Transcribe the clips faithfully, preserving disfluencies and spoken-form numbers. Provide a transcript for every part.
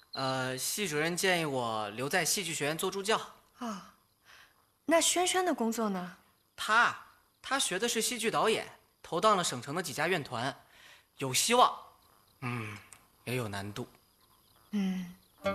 呃，系主任建议我留在戏剧学院做助教。 啊，那轩轩的工作呢？ 他他学的是戏剧导演，投到了省城的几家院团，有希望，嗯，也有难度。 嗯，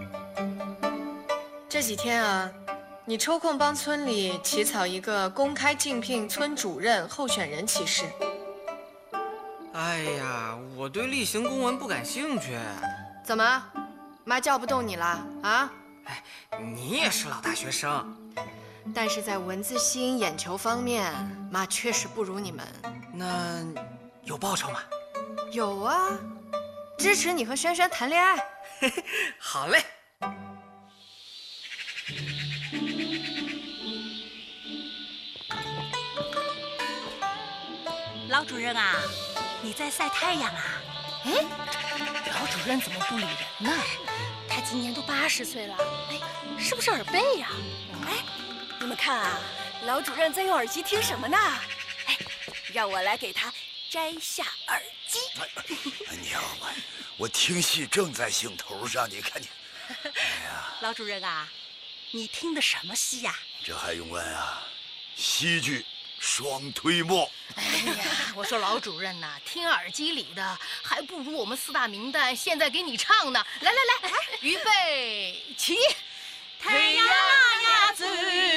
这几天啊，你抽空帮村里起草一个公开竞聘村主任候选人启事。 哎呀，我对例行公文不感兴趣。 怎么，妈叫不动你了啊？ 哎，你也是老大学生， 但是在文字吸引眼球方面，妈确实不如你们。 那有报酬吗？ 有啊，支持你和轩轩谈恋爱。 好嘞。 老主任啊，你在晒太阳啊？ 哎，老主任怎么不理人呢？他今年都八十岁了，哎，是不是耳背呀？ 哎，你们看啊，老主任在用耳机听什么呢？哎，让我来给他摘下耳机。 哎，娘们，我听戏正在兴头上，你看你。哎呀， 老主任啊，你听的什么戏呀？ 这还用问啊？戏剧《双推磨》。 哎呀，我说老主任呐，听耳机里的还不如我们四大名旦现在给你唱呢。来来来，预备起！ 太阳呀自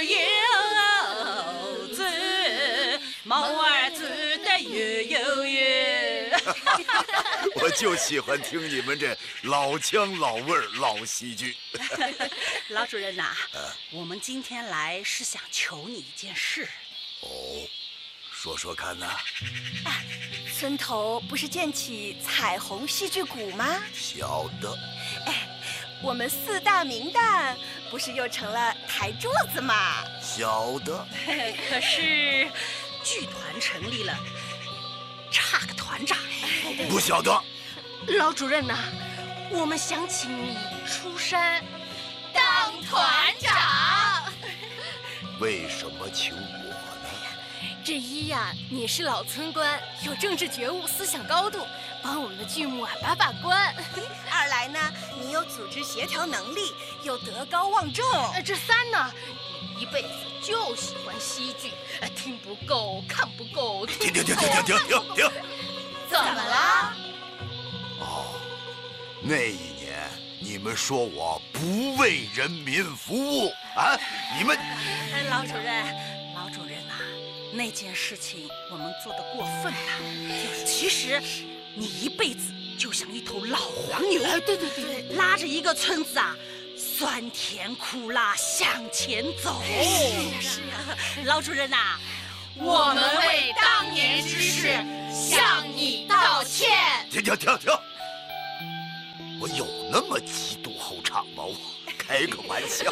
由自，毛儿自得悠悠悠。 我就喜欢听你们这老腔老味儿老戏剧。 老主任呐、啊，我们今天来是想求你一件事。 哦，说说看呐。 啊，村头不是建起彩虹戏剧谷吗？ 晓得。 哎，我们四大名旦不是又成了台柱子吗？ 晓得。 可是剧团成立了，差个团长。 不晓得。 老主任呐、啊，我们想请你出山当团长。 为什么请我呢？ 这一呀，你是老村官，有政治觉悟，思想高度，帮我们的剧目啊把把关。 二来呢，你有组织协调能力，又德高望重。 呃，这三呢，你一辈子就喜欢戏剧，呃，听不够，看不够， 停停停停停停停停！ 怎么了？ 哦，那一年你们说我不为人民服务啊？你们， 老主任，老主任呐、啊，那件事情我们做得过分了。其实，你一辈子就像一头老黄牛， 哎，对对对， 拉着一个村子啊，酸甜苦辣向前走。 是呀是呀， 老主任呐、啊， 我们为当年之事向你道歉。 停停停停！我有那么极度后场吗？我开个玩笑。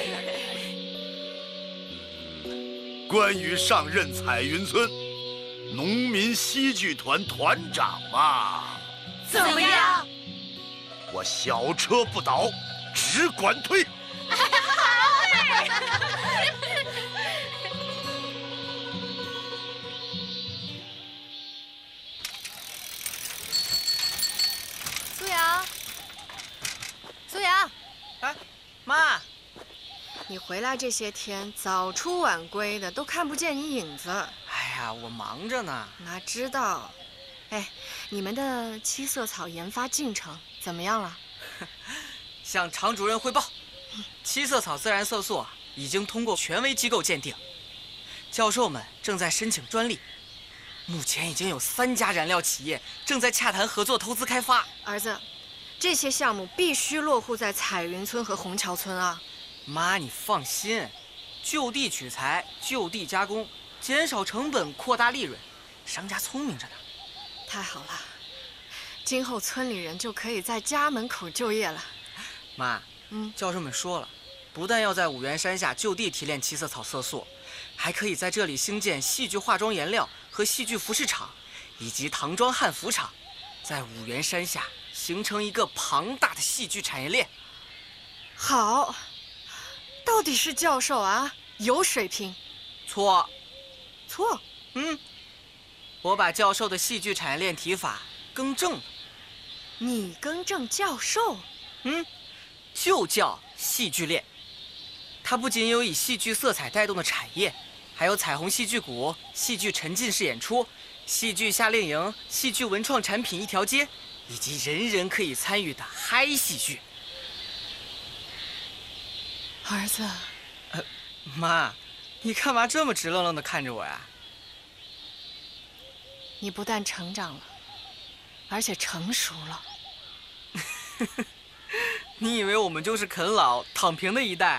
嗯，关于上任彩云村农民戏剧团团长嘛， 怎么样？ 我小车不倒，只管推。 苏阳，苏阳， 哎，妈， 你回来这些天早出晚归的，都看不见你影子。 哎呀，我忙着呢。 哪知道？哎，你们的七色草研发进程怎么样了？ 向常主任汇报，七色草自然色素啊已经通过权威机构鉴定，教授们正在申请专利，目前已经有三家燃料企业正在洽谈合作投资开发。 儿子，这些项目必须落户在彩云村和虹桥村啊！ 妈，你放心，就地取材，就地加工，减少成本，扩大利润，商家聪明着呢。 太好了，今后村里人就可以在家门口就业了。 妈， 嗯， 教授们说了，不但要在五原山下就地提炼七色草色素，还可以在这里兴建戏剧化妆颜料和戏剧服饰厂，以及唐装汉服厂，在五原山下形成一个庞大的戏剧产业链。 好，到底是教授啊，有水平。 错， 错， 嗯，我把教授的戏剧产业链提法更正了。 你更正教授？ 嗯， 就叫戏剧链。它不仅有以戏剧色彩带动的产业，还有彩虹戏剧谷、戏剧沉浸式演出、戏剧夏令营、戏剧文创产品一条街，以及人人可以参与的嗨戏剧。 儿子， 呃，妈，你干嘛这么直愣愣地看着我呀？ 你不但成长了，而且成熟了。 你以为我们就是啃老躺平的一代？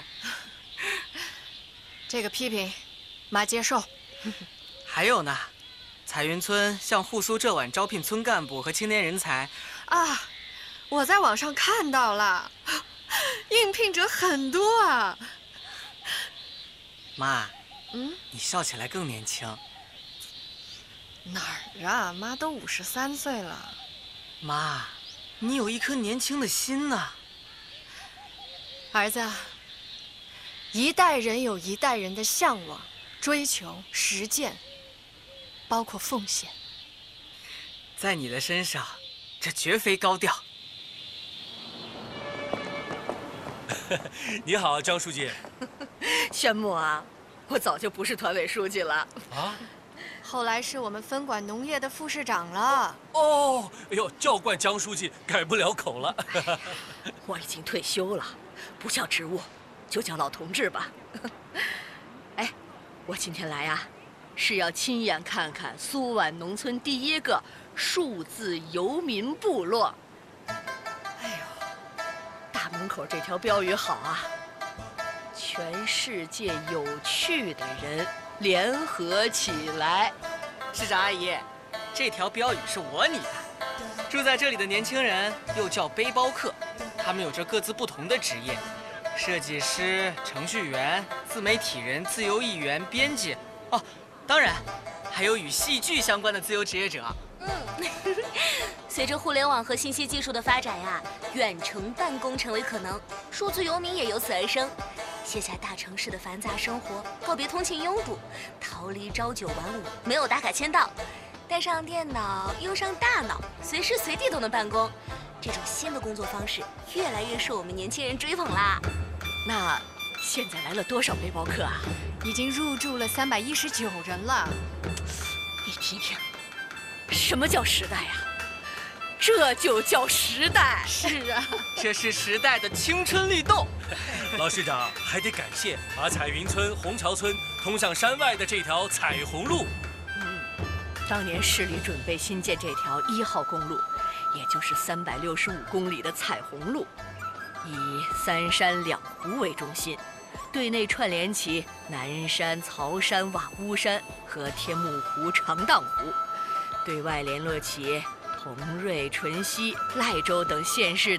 这个批评，妈接受。 还有呢，彩云村向沪苏浙皖招聘村干部和青年人才。 啊，我在网上看到了，应聘者很多啊。 妈， 嗯， 你笑起来更年轻。 哪儿啊？妈都五十三岁了。 妈，你有一颗年轻的心呐。 儿子，一代人有一代人的向往、追求、实践，包括奉献。 在你的身上，这绝非高调。 你好，张书记。 宣木啊，我早就不是团委书记了啊。 后来是我们分管农业的副市长了。 哦，哎呦，叫惯江书记改不了口了。 我已经退休了，不叫职务，就叫老同志吧。哎，我今天来啊，是要亲眼看看苏皖农村第一个数字游民部落。哎呦，大门口这条标语好啊，全世界有趣的人联合起来。 市长阿姨，这条标语是我拟的。住在这里的年轻人又叫背包客，他们有着各自不同的职业：设计师、程序员、自媒体人、自由译员、编辑。哦，当然，还有与戏剧相关的自由职业者。 嗯，随着互联网和信息技术的发展呀，远程办公成为可能，数字游民也由此而生。卸下大城市的繁杂生活，告别通勤拥堵，逃离朝九晚五，没有打卡签到，带上电脑，用上大脑，随时随地都能办公。这种新的工作方式越来越受我们年轻人追捧啦。 那现在来了多少背包客啊？ 已经入住了三百一十九人了。 你听听，什么叫时代呀？这就叫时代。 是啊， 这是时代的青春律动。 老市长还得感谢把彩云村、虹桥村通向山外的这条彩虹路。 嗯，当年市里准备新建这条一号公路，也就是三百六十五公里的彩虹路，以三山两湖为中心，对内串联起南山、曹山、瓦屋山和天目湖、长荡湖，对外联络起同瑞、淳溪、赖州等县市。